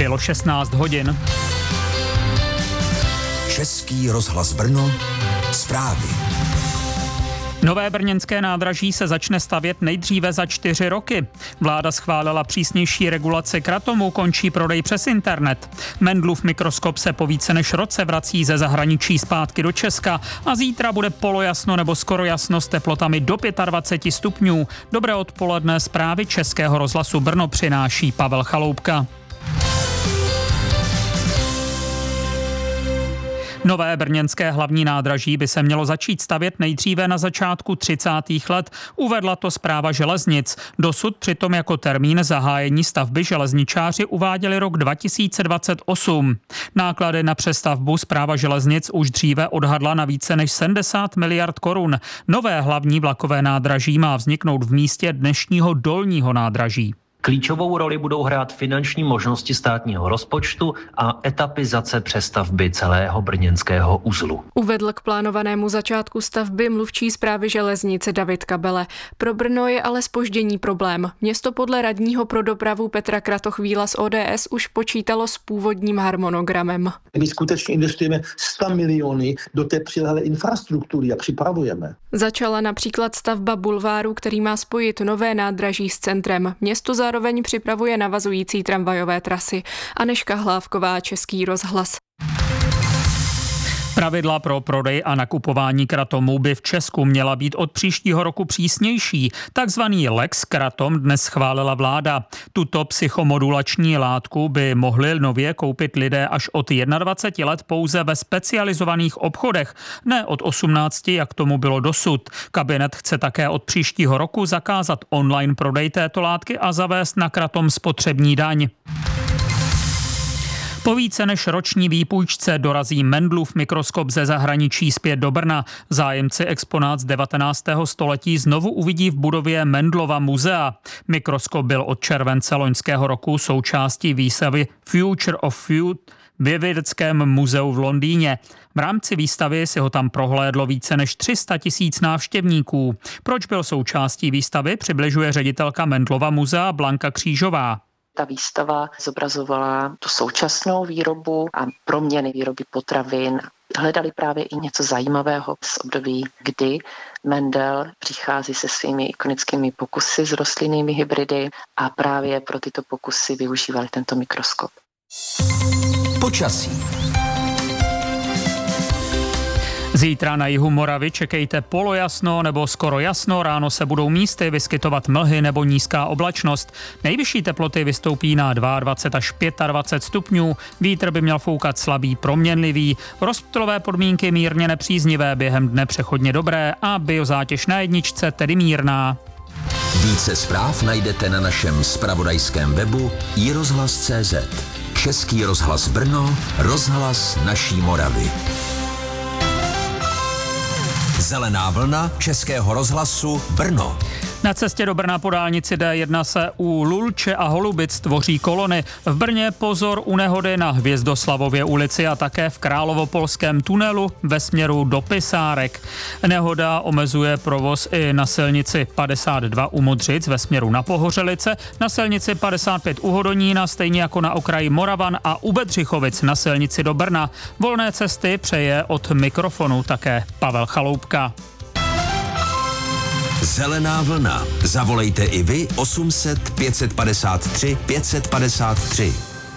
Bylo 16 hodin. Český rozhlas Brno, zprávy. Nové brněnské nádraží se začne stavět nejdříve za 4 roky. Vláda schválila přísnější regulaci kratomu, končí prodej přes internet. Mendlův mikroskop se po více než roce vrací ze zahraničí zpátky do Česka a zítra bude polojasno nebo skoro jasno s teplotami do 25 stupňů. Dobré odpoledne, zprávy Českého rozhlasu Brno přináší Pavel Chaloupka. Nové brněnské hlavní nádraží by se mělo začít stavět nejdříve na začátku 30. let, uvedla to Správa železnic. Dosud přitom jako termín zahájení stavby železničáři uváděli rok 2028. Náklady na přestavbu Správa železnic už dříve odhadla na více než 70 miliard korun. Nové hlavní vlakové nádraží má vzniknout v místě dnešního dolního nádraží. Klíčovou roli budou hrát finanční možnosti státního rozpočtu a etapizace přestavby celého brněnského uzlu. Uvedl k plánovanému začátku stavby mluvčí Správy železnice David Kabele. Pro Brno je ale zpoždění problém. Město podle radního pro dopravu Petra Kratochvíla z ODS už počítalo s původním harmonogramem. My skutečně investujeme 100 miliony do té přilehlé infrastruktury a připravujeme. Začala například stavba bulváru, který má spojit nové nádraží s centrem. Město zároveň připravuje navazující tramvajové trasy. Anežka Hlávková, Český rozhlas. Pravidla pro prodej a nakupování kratomu by v Česku měla být od příštího roku přísnější. Takzvaný Lex Kratom dnes schválila vláda. Tuto psychomodulační látku by mohli nově koupit lidé až od 21 let pouze ve specializovaných obchodech, ne od 18, jak tomu bylo dosud. Kabinet chce také od příštího roku zakázat online prodej této látky a zavést na kratom spotřební daň. Po více než roční výpůjčce dorazí Mendlův mikroskop ze zahraničí zpět do Brna. Zájemci exponát z 19. století znovu uvidí v budově Mendlova muzea. Mikroskop byl od července loňského roku součástí výstavy Future of Food ve Vědeckém muzeu v Londýně. V rámci výstavy si ho tam prohlédlo více než 300 000 návštěvníků. Proč byl součástí výstavy, přibližuje ředitelka Mendlova muzea Blanka Křížová. Ta výstava zobrazovala tu současnou výrobu a proměny výroby potravin. Hledali právě i něco zajímavého z období, kdy Mendel přichází se svými ikonickými pokusy s rostlinnými hybridy a právě pro tyto pokusy využívali tento mikroskop. Počasí. Zítra na jihu Moravy čekejte polojasno nebo skoro jasno, ráno se budou místy vyskytovat mlhy nebo nízká oblačnost. Nejvyšší teploty vystoupí na 22 až 25 stupňů, vítr by měl foukat slabý proměnlivý, rozptylové podmínky mírně nepříznivé, během dne přechodně dobré a biozátěž na jedničce tedy mírná. Více zpráv najdete na našem zpravodajském webu iRozhlas.cz. Český rozhlas Brno, rozhlas naší Moravy. Zelená vlna Českého rozhlasu Brno. Na cestě do Brna po dálnici D1 se u Lulče a Holubic tvoří kolony. V Brně pozor u nehody na Hvězdoslavově ulici a také v Královopolském tunelu ve směru do Pisárek. Nehoda omezuje provoz i na silnici 52 u Modřic ve směru na Pohořelice, na silnici 55 u Hodonína, stejně jako na okraji Moravan a u Bedřichovic na silnici do Brna. Volné cesty přeje od mikrofonu také Pavel Chaloupka. Zelená vlna. Zavolejte i vy 800 553 553.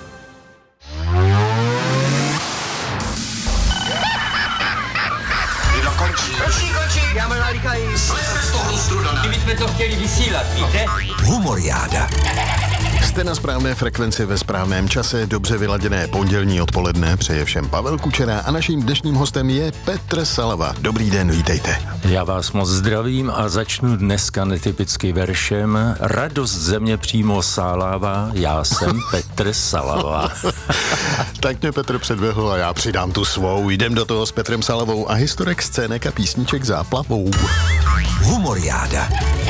Končí, já mám nalíkají. Slezme z toho strudana. My jsme to chtěli vysílat, víte? Humoriáda. Jste na správné frekvenci ve správném čase, dobře vyladěné pondělní odpoledne, přeje všem Pavel Kučera a naším dnešním hostem je Petr Salava. Dobrý den, vítejte. Já vás moc zdravím a začnu dneska netypicky veršem. Radost země přímo sálává, já jsem Petr Salava. Tak mě Petr předběhl a já přidám tu svou. Jdem do toho s Petrem Salavou a historek scének a písniček záplavou. Humoriáda.